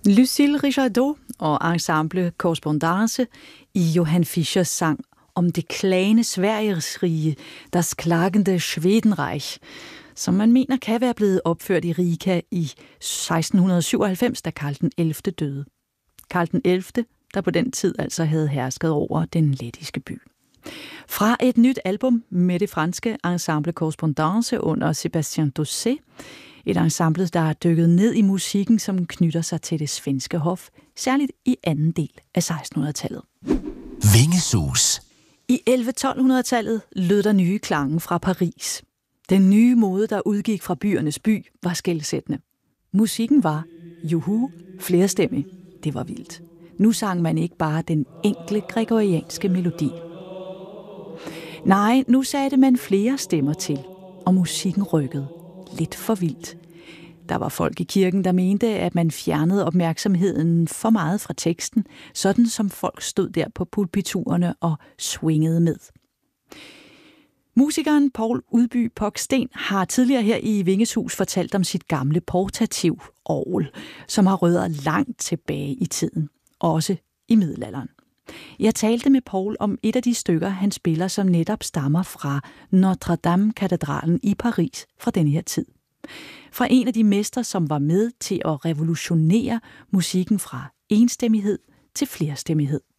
Lucille Richardot og Ensemble Correspondance i Johan Fischers sang om det klagende Sverigesrige, das klagende Schwedenreich, som man mener kan være blevet opført i Riga i 1697, da Karl den 11. døde. Karl den 11., der på den tid altså havde hersket over den lettiske by. Fra et nyt album med det franske Ensemble Correspondance under Sébastien Dosset, et ensemble, der har dykket ned i musikken, som knytter sig til det svenske hof, særligt i anden del af 1600-tallet. Vingesus. I 11-1200-tallet lød der nye klange fra Paris. Den nye mode, der udgik fra byernes by, var skelsættende. Musikken var, juhu, flerstemmig. Det var vildt. Nu sang man ikke bare den enkle gregorianske melodi. Nej, nu satte man flere stemmer til, og musikken rykkede. Lidt for vildt. Der var folk i kirken, der mente, at man fjernede opmærksomheden for meget fra teksten, sådan som folk stod der på pulpiturerne og swingede med. Musikeren Poul Udby Poksten har tidligere her i Vingeshus fortalt om sit gamle portativ-orgel, som har rødder langt tilbage i tiden, også i middelalderen. Jeg talte med Poul om et af de stykker, han spiller, som netop stammer fra Notre-Dame-katedralen i Paris fra denne her tid. Fra en af de mestre, som var med til at revolutionere musikken fra enstemmighed til flerstemmighed.